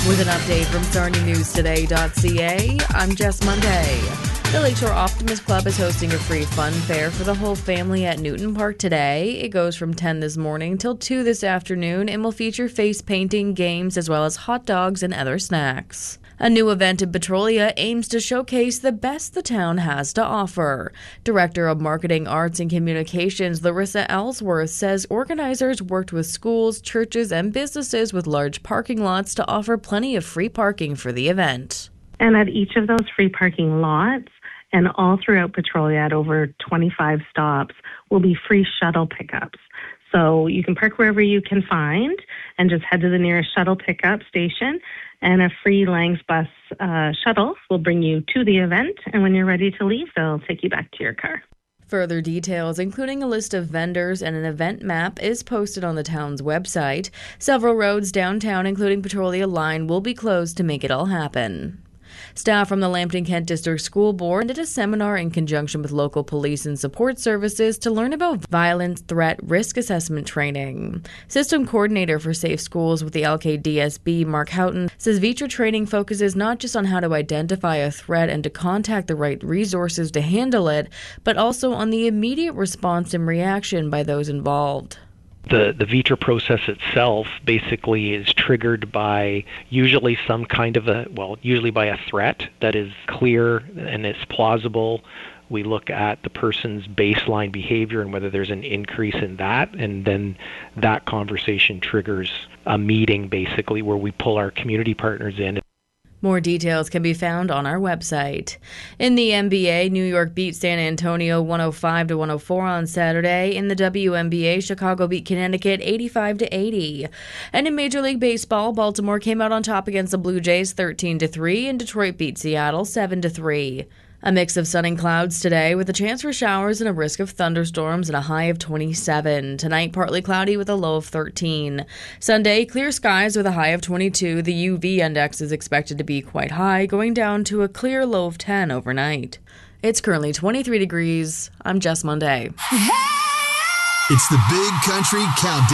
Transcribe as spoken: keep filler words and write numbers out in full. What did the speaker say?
With an update from Sarnia News Today dot C A, I'm Jess Monday. The Lakeshore Optimist Club is hosting a free fun fair for the whole family at Newton Park today. It goes from ten this morning till two this afternoon and will feature face painting, games, as well as hot dogs and other snacks. A new event in Petrolia aims to showcase the best the town has to offer. Director of Marketing, Arts, and Communications Larissa Ellsworth says organizers worked with schools, churches, and businesses with large parking lots to offer plenty of free parking for the event. And at each of those free parking lots, and all throughout Petrolia at over twenty-five stops, will be free shuttle pickups. So you can park wherever you can find and just head to the nearest shuttle pickup station, and a free Langs bus uh, shuttle will bring you to the event, and when you're ready to leave, they'll take you back to your car. Further details, including a list of vendors and an event map, is posted on the town's website. Several roads downtown, including Petrolia Line, will be closed to make it all happen. Staff from the Lambton Kent District School Board did a seminar in conjunction with local police and support services to learn about violence threat risk assessment training. System coordinator for Safe Schools with the L K D S B, Mark Houghton, says VITRA training focuses not just on how to identify a threat and to contact the right resources to handle it, but also on the immediate response and reaction by those involved. The the VITRA process itself basically is triggered by usually some kind of a, well, usually by a threat that is clear and it's plausible. We look at the person's baseline behavior and whether there's an increase in that, and then that conversation triggers a meeting basically where we pull our community partners in. More details can be found on our website. In the N B A, New York beat San Antonio one oh five to one oh four on Saturday. In the W N B A, Chicago beat Connecticut eighty-five to eighty. And in Major League Baseball, Baltimore came out on top against the Blue Jays thirteen to three, and Detroit beat Seattle seven to three. A mix of sun and clouds today with a chance for showers and a risk of thunderstorms and a high of twenty-seven. Tonight, partly cloudy with a low of thirteen. Sunday, clear skies with a high of twenty-two. The U V index is expected to be quite high, going down to a clear low of ten overnight. It's currently twenty-three degrees. I'm Jess Monday. It's the Big Country Countdown.